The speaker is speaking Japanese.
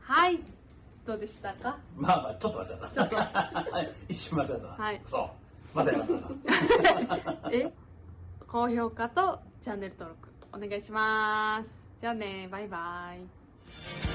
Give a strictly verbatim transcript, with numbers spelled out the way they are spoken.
はい、どうでしたか？ まあまあちょっと間違った。ちょっと一瞬間違ったな。はい。そう。またやったな。 え、高評価とチャンネル登録お願いします。じゃあね、バイバイ。